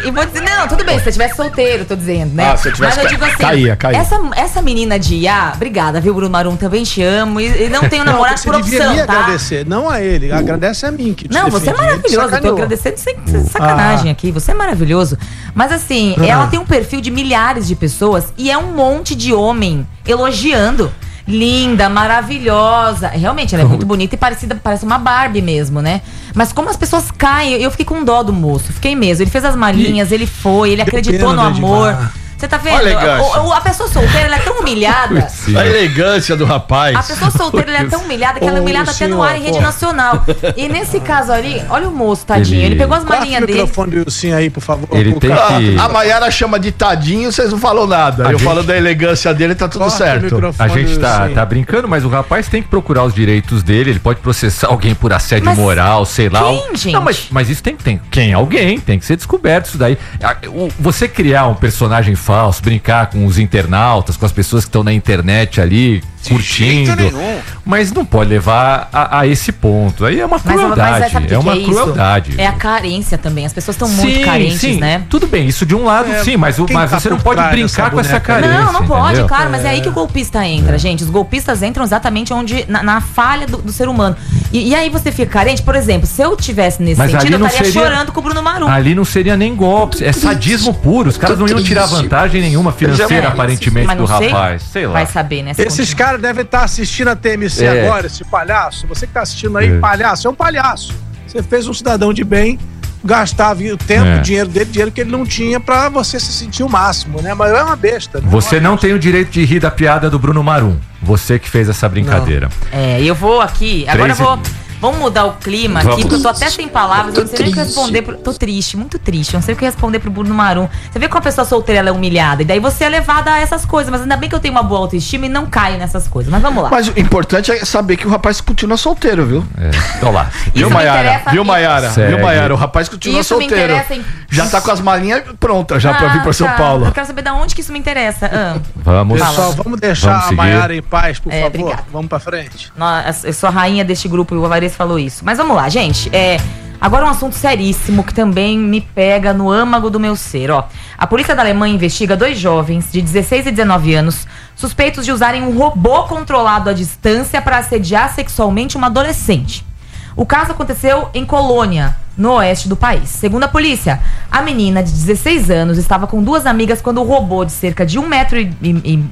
e vou dizer, não, tudo bem, se você estivesse solteiro, tô dizendo, né? Se eu tivesse, mas eu digo assim, caía. Essa menina de IA, obrigada, viu, Bruno Marum, também te amo, e não tenho namorado por opção, devia tá? agradecer, não a ele, agradece a mim que te Não, você é maravilhoso, eu tô agradecendo sem sacanagem aqui, você é maravilhoso. Mas assim, ela tem um perfil de milhares de pessoas e é um monte de homem elogiando. Linda, maravilhosa. Realmente, ela é muito bonita e parece uma Barbie mesmo, né? Mas como as pessoas caem, eu fiquei com dó do moço, fiquei mesmo. Ele fez as malinhas, ele foi, ele acreditou no amor. Você tá vendo? A pessoa solteira, ela é tão humilhada. A elegância do rapaz. A pessoa solteira, ela é tão humilhada que ela é humilhada até no ar em rede nacional. E nesse caso ali, olha o moço, tadinho. Ele pegou as malinhas dele. O microfone do Wilson aí, por favor. Ele tem que... A Maiara chama de tadinho, vocês não falam nada. Eu falando da elegância dele, tá tudo certo. A gente tá brincando, mas o rapaz tem que procurar os direitos dele. Ele pode processar alguém por assédio moral, sei lá. Quem, gente? Não, mas isso tem quem? Alguém. Tem que ser descoberto isso daí. Você criar um personagem falso, brincar com os internautas, com as pessoas que estão na internet ali, curtindo, mas não pode levar a esse ponto. Aí é uma crueldade. Mas é uma crueldade. É a carência também. As pessoas estão muito carentes, né? Tudo bem, isso de um lado, sim, mas você não pode brincar com essa carência. Não pode, claro, mas é aí que o golpista entra, gente. Os golpistas entram exatamente onde na falha do ser humano. E aí você fica carente, por exemplo, se eu tivesse nesse sentido, eu estaria chorando com o Bruno Marum. Ali não seria nem golpe, é sadismo puro. Os caras não iam tirar vantagem nenhuma financeira, aparentemente, do rapaz. Sei lá. Vai saber, né? Esses caras devem estar assistindo a TMC agora, esse palhaço. Você que tá assistindo aí, palhaço, é um palhaço. Você fez um cidadão de bem, gastava o tempo, o dinheiro dele, dinheiro que ele não tinha pra você se sentir o máximo, né? Mas é uma besta, né? Você não tem o direito de rir da piada do Bruno Marum. Você que fez essa brincadeira. Eu vou aqui, agora eu vou... Vamos mudar o clima aqui, porque eu tô até sem palavras, eu não sei nem o que responder. Tô triste, muito triste. Eu não sei o que responder pro Bruno Marum. Você vê que uma pessoa solteira ela é humilhada, e daí você é levada a essas coisas. Mas ainda bem que eu tenho uma boa autoestima e não caio nessas coisas. Mas vamos lá. Mas o importante é saber que o rapaz continua solteiro, viu? Então lá. Viu, Maiara? Viu, Maiara? O rapaz continua solteiro. Já tá com as malinhas prontas já pra vir pra São Paulo. Eu quero saber de onde que isso me interessa. Pessoal, vamos deixar a Maiara em paz, por favor. Obrigado. Vamos pra frente. Eu sou a rainha deste grupo e o Alvarez falou isso. Mas vamos lá, gente. Agora um assunto seríssimo que também me pega no âmago do meu ser. A polícia da Alemanha investiga 2 jovens de 16 e 19 anos suspeitos de usarem um robô controlado à distância para assediar sexualmente uma adolescente. O caso aconteceu em Colônia, no oeste do país. Segundo a polícia, a menina de 16 anos estava com 2 amigas quando o robô de cerca de 1,3 m,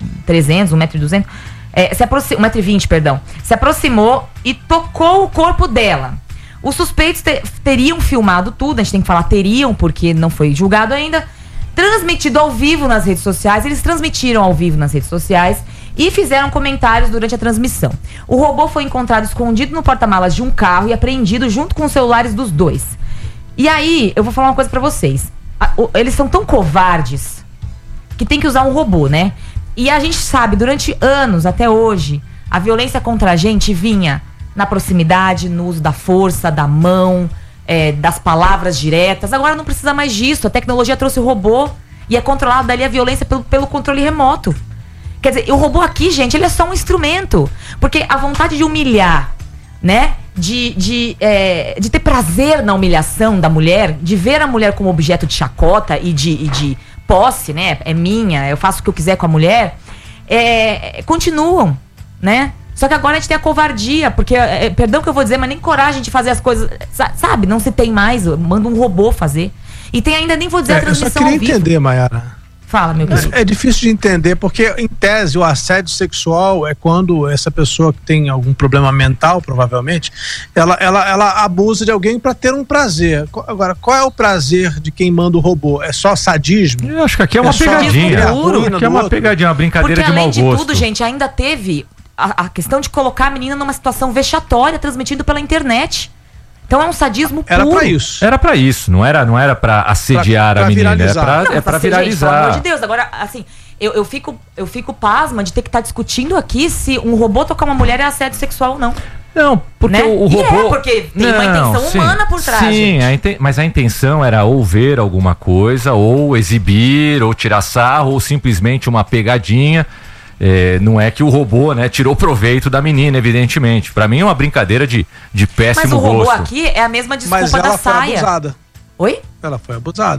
1,2 m, 1,20 m, perdão, se aproximou e tocou o corpo dela. Os suspeitos teriam filmado tudo, a gente tem que falar teriam, porque não foi julgado ainda, transmitido ao vivo nas redes sociais. Eles transmitiram ao vivo nas redes sociais e fizeram comentários durante a transmissão. O robô foi encontrado escondido no porta-malas de um carro e apreendido junto com os celulares dos 2. E aí, eu vou falar uma coisa pra vocês. Eles são tão covardes que tem que usar um robô, né? E a gente sabe, durante anos, até hoje, a violência contra a gente vinha na proximidade, no uso da força, da mão, das palavras diretas. Agora não precisa mais disso. A tecnologia trouxe o robô e é controlado dali a violência pelo controle remoto. Quer dizer, o robô aqui, gente, ele é só um instrumento. Porque a vontade de humilhar, né? De ter prazer na humilhação da mulher, de ver a mulher como objeto de chacota e de posse, né? É minha, eu faço o que eu quiser com a mulher. Continuam, né? Só que agora a gente tem a covardia, porque, perdão que eu vou dizer, mas nem coragem de fazer as coisas, sabe? Não se tem mais, manda um robô fazer. E tem ainda, nem vou dizer a transmissão ao vivo. Eu só queria entender, Mayara. Fala, meu querido. É difícil de entender, porque em tese o assédio sexual é quando essa pessoa que tem algum problema mental, provavelmente, ela abusa de alguém para ter um prazer. Agora, qual é o prazer de quem manda o robô? É só sadismo? Eu acho que aqui é uma pegadinha. Aqui é uma pegadinha, uma brincadeira de mau gosto. Além de tudo, gente, ainda teve a questão de colocar a menina numa situação vexatória, transmitindo pela internet. Então é um sadismo puro. Era pra isso. Era pra isso, não era pra assediar a menina. É pra viralizar. Gente, pelo amor de Deus. Agora, assim, eu fico pasma de ter que estar discutindo aqui se um robô tocar uma mulher é assédio sexual ou não. Não, porque né? o robô... porque tem uma intenção humana por trás. Sim, mas a intenção era ou ver alguma coisa, ou exibir, ou tirar sarro, ou simplesmente uma pegadinha. Não é que o robô, né, tirou proveito da menina, evidentemente. Pra mim é uma brincadeira de péssimo gosto. Mas o robô aqui é a mesma desculpa da saia. Mas ela foi abusada. Oi? Ela foi abusada.